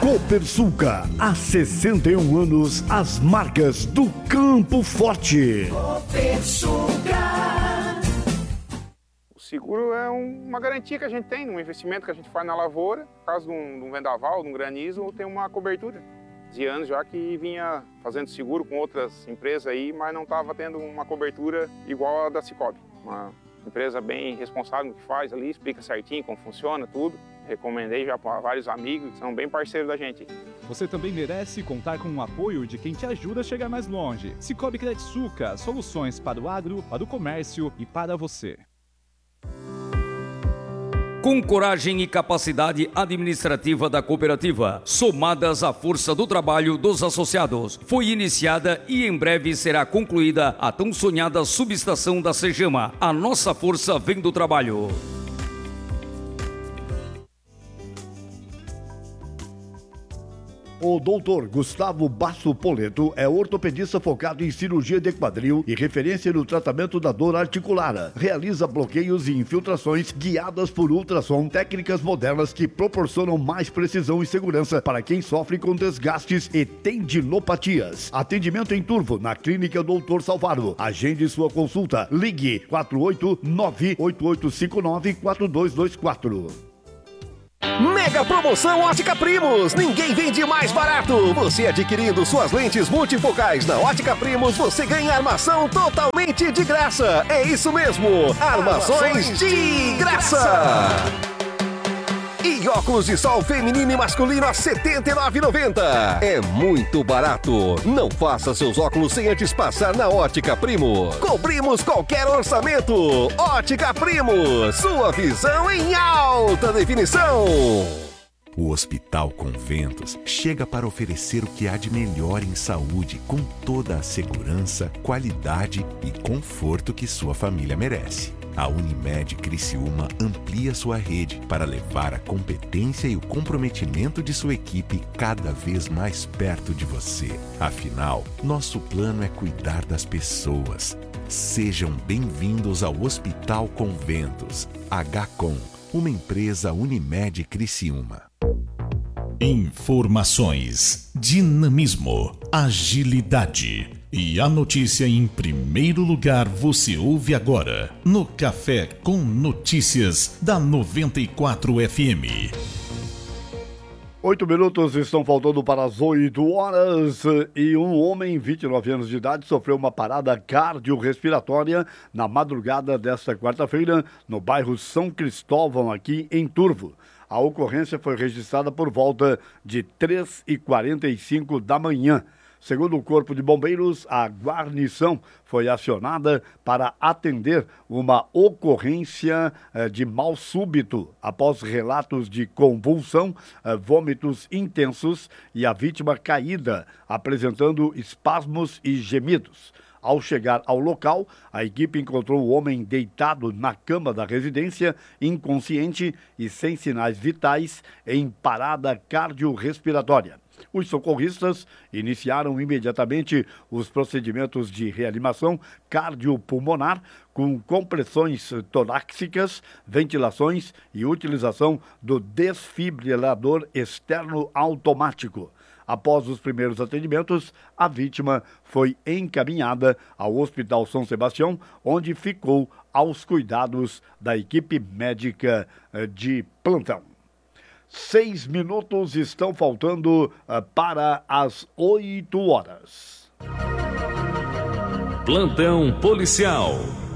Copersucar, há 61 anos, as marcas do Campo Forte. Copersucar. O seguro é uma garantia que a gente tem, um investimento que a gente faz na lavoura. No caso de um vendaval, de um granizo, tem uma cobertura. De anos já que vinha fazendo seguro com outras empresas aí, mas não estava tendo uma cobertura igual a da Cicobi. Uma empresa bem responsável no que faz ali, explica certinho como funciona tudo. Recomendei já para vários amigos que são bem parceiros da gente. Você também merece contar com o apoio de quem te ajuda a chegar mais longe. Cicobi Credsucar, soluções para o agro, para o comércio e para você. Com coragem e capacidade administrativa da cooperativa, somadas à força do trabalho dos associados, foi iniciada e em breve será concluída a tão sonhada subestação da Cegama. A nossa força vem do trabalho. O doutor Gustavo Basso Poleto é ortopedista focado em cirurgia de quadril e referência no tratamento da dor articular. Realiza bloqueios e infiltrações guiadas por ultrassom, técnicas modernas que proporcionam mais precisão e segurança para quem sofre com desgastes e tendinopatias. Atendimento em Turvo, na Clínica Doutor Salvaro. Agende sua consulta. Ligue 489-8859-4224. Mega promoção Ótica Primos, ninguém vende mais barato. Você adquirindo suas lentes multifocais na Ótica Primos, você ganha armação totalmente de graça. É isso mesmo, armações de graça. E óculos de sol feminino e masculino a R$ 79,90. É muito barato. Não faça seus óculos sem antes passar na Ótica Primos. Cobrimos qualquer orçamento. Ótica Primos, sua visão em alta definição. O Hospital Conventos chega para oferecer o que há de melhor em saúde, com toda a segurança, qualidade e conforto que sua família merece. A Unimed Criciúma amplia sua rede para levar a competência e o comprometimento de sua equipe cada vez mais perto de você. Afinal, nosso plano é cuidar das pessoas. Sejam bem-vindos ao Hospital Conventos. HCOM, uma empresa Unimed Criciúma. Informações, dinamismo, agilidade. E a notícia em primeiro lugar você ouve agora no Café com Notícias da 94 FM. 8 minutos estão faltando para as 8 horas e um homem, 29 anos de idade, sofreu uma parada cardiorrespiratória na madrugada desta quarta-feira no bairro São Cristóvão, aqui em Turvo. A ocorrência foi registrada por volta de 3h45 da manhã. Segundo o Corpo de Bombeiros, a guarnição foi acionada para atender uma ocorrência de mal súbito após relatos de convulsão, vômitos intensos e a vítima caída, apresentando espasmos e gemidos. Ao chegar ao local, a equipe encontrou o homem deitado na cama da residência, inconsciente e sem sinais vitais, em parada cardiorrespiratória. Os socorristas iniciaram imediatamente os procedimentos de reanimação cardiopulmonar com compressões torácicas, ventilações e utilização do desfibrilador externo automático. Após os primeiros atendimentos, a vítima foi encaminhada ao Hospital São Sebastião, onde ficou aos cuidados da equipe médica de plantão. 6 minutos estão faltando para as 8 horas. Plantão policial.